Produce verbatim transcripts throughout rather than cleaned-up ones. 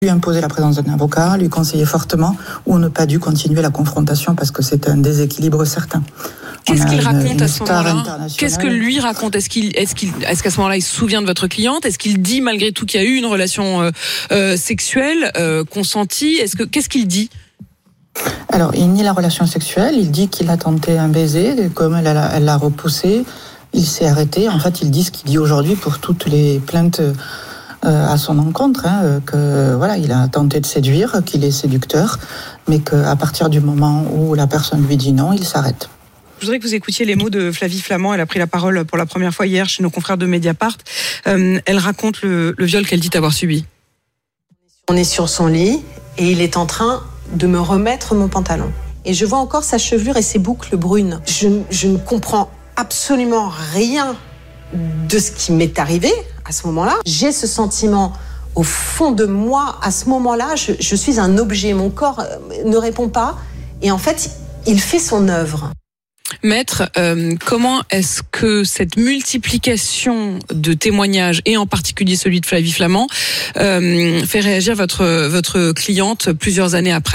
lui imposer la présence d'un avocat, lui conseiller fortement ou ne pas dû continuer la confrontation parce que c'est un déséquilibre certain. Qu'est-ce qu'il raconte une, à ce moment-là ? Qu'est-ce que lui raconte ? Est-ce qu'il, est-ce qu'il, est-ce qu'à ce moment-là, il se souvient de votre cliente ? Est-ce qu'il dit malgré tout qu'il y a eu une relation euh, euh, sexuelle euh, consentie ? Est-ce que qu'est-ce qu'il dit ? Alors, il nie la relation sexuelle. Il dit qu'il a tenté un baiser, comme elle, a, elle l'a repoussé. Il s'est arrêté. En fait, il dit ce qu'il dit aujourd'hui pour toutes les plaintes euh, à son encontre, hein, que voilà, il a tenté de séduire, qu'il est séducteur, mais qu'à partir du moment où la personne lui dit non, il s'arrête. Je voudrais que vous écoutiez les mots de Flavie Flament. Elle a pris la parole pour la première fois hier chez nos confrères de Mediapart. Euh, elle raconte le, le viol qu'elle dit avoir subi. On est sur son lit et il est en train de me remettre mon pantalon. Et je vois encore sa chevelure et ses boucles brunes. Je, je ne comprends absolument rien de ce qui m'est arrivé à ce moment-là. J'ai ce sentiment au fond de moi, à ce moment-là, je, je suis un objet. Mon corps ne répond pas. Et en fait, il fait son œuvre. Maître, euh, comment est-ce que cette multiplication de témoignages, et en particulier celui de Flavie Flament, euh, fait réagir votre, votre cliente plusieurs années après ?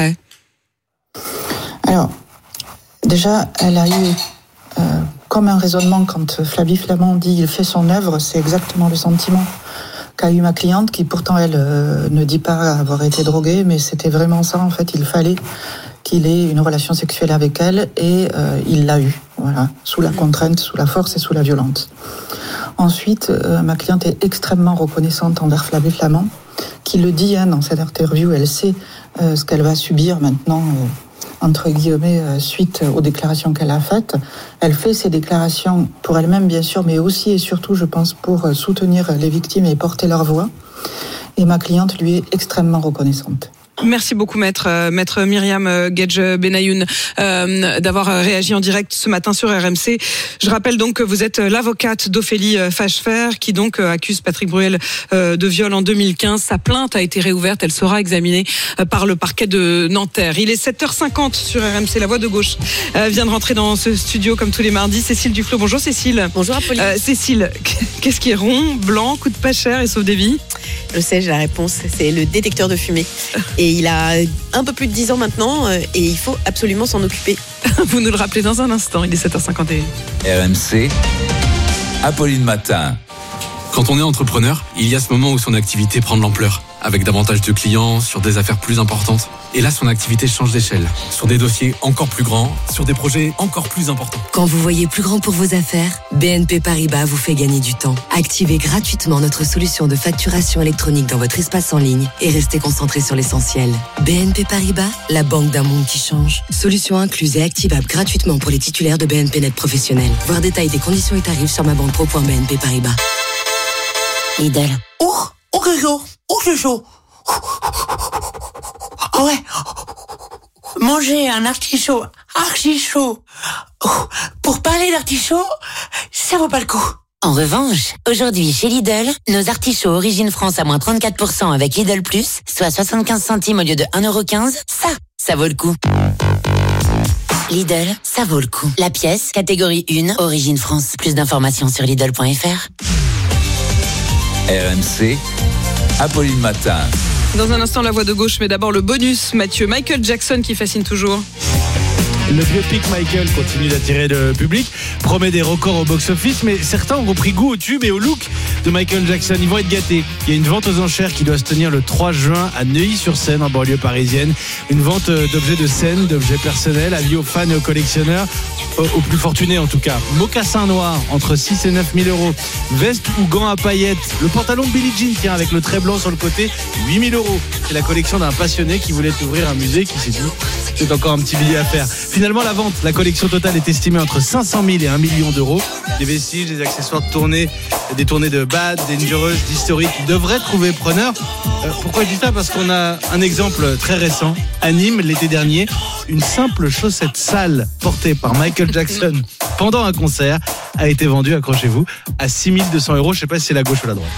Alors, déjà, elle a eu euh, comme un raisonnement quand Flavie Flament dit « il fait son œuvre », c'est exactement le sentiment qu'a eu ma cliente, qui pourtant, elle, euh, ne dit pas avoir été droguée, mais c'était vraiment ça, en fait, il fallait qu'il ait une relation sexuelle avec elle, et euh, il l'a eu, voilà, sous la contrainte, sous la force et sous la violence. Ensuite, euh, ma cliente est extrêmement reconnaissante envers Flavie Flament, qui le dit hein, dans cette interview, elle sait euh, ce qu'elle va subir maintenant, euh, entre guillemets, euh, suite aux déclarations qu'elle a faites. Elle fait ces déclarations pour elle-même, bien sûr, mais aussi et surtout, je pense, pour soutenir les victimes et porter leur voix. Et ma cliente, lui, est extrêmement reconnaissante. Merci beaucoup, maître, euh, maître Myriam euh, Gedge Benayoun, euh, d'avoir réagi en direct ce matin sur R M C. Je rappelle donc que vous êtes l'avocate d'Ophélie Fachefer, qui donc euh, accuse Patrick Bruel euh, de viol en deux mille quinze. Sa plainte a été réouverte, elle sera examinée euh, par le parquet de Nanterre. Il est sept heures cinquante sur R M C. La voix de gauche euh, vient de rentrer dans ce studio comme tous les mardis. Cécile Duflot, bonjour Cécile. Bonjour Apolline. Euh, Cécile, qu'est-ce qui est rond, blanc, coûte pas cher et sauve des vies ? Je sais, j'ai la réponse, c'est le détecteur de fumée. Et il a un peu plus de dix ans maintenant et il faut absolument s'en occuper. Vous nous le rappelez dans un instant, il est sept heures cinquante et un. R M C, Apolline Matin. Quand on est entrepreneur, il y a ce moment où son activité prend de l'ampleur, avec davantage de clients, sur des affaires plus importantes. Et là, son activité change d'échelle, sur des dossiers encore plus grands, sur des projets encore plus importants. Quand vous voyez plus grand pour vos affaires, B N P Paribas vous fait gagner du temps. Activez gratuitement notre solution de facturation électronique dans votre espace en ligne et restez concentré sur l'essentiel. B N P Paribas, la banque d'un monde qui change. Solution incluse et activable gratuitement pour les titulaires de B N P Net professionnels. Voir détails des conditions et tarifs sur ma banque pro point b n p paribas. Lidl. Oh, oh c'est chaud, oh c'est chaud. Ah ouais. Manger un artichaut archi chaud. Pour parler d'artichaut, ça vaut pas le coup. En revanche, aujourd'hui chez Lidl, nos artichauts Origine France à moins trente-quatre pour cent avec Lidl Plus, soit soixante-quinze centimes au lieu de un euro quinze, ça, ça vaut le coup. Lidl, ça vaut le coup. La pièce, catégorie un, Origine France. Plus d'informations sur Lidl point f r. R M C, Apolline Matin. Dans un instant, la voix de gauche, mais d'abord le bonus, Mathieu. Michael Jackson qui fascine toujours. Le biopic Michael continue d'attirer le public, promet des records au box-office, mais certains ont repris goût au tube et au look de Michael Jackson. Ils vont être gâtés. Il y a une vente aux enchères qui doit se tenir le trois juin à Neuilly-sur-Seine, en banlieue parisienne. Une vente d'objets de scène, d'objets personnels, avis aux fans et aux collectionneurs, aux plus fortunés en tout cas. Mocassin noir, entre six et neuf mille euros. Veste ou gants à paillettes. Le pantalon de Billie Jean, tiens, avec le trait blanc sur le côté, huit mille euros. C'est la collection d'un passionné qui voulait ouvrir un musée, qui s'est dit, c'est encore un petit billet à faire. Finalement, la vente, la collection totale est estimée entre cinq cent mille et un million d'euros. Des vestiges, des accessoires de tournée, des tournées de Bad, Dangerous, d'historique qui devraient trouver preneur. Euh, pourquoi je dis ça ? Parce qu'on a un exemple très récent. À Nîmes, l'été dernier, une simple chaussette sale portée par Michael Jackson pendant un concert a été vendue, accrochez-vous, à six mille deux cents euros. Je ne sais pas si c'est la gauche ou la droite.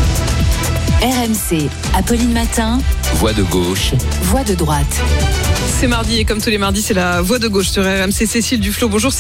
R M C, Apolline Matin. Voix de gauche. Voix de droite. C'est mardi et comme tous les mardis, c'est la voix de gauche sur R M C. Cécile Duflot, bonjour.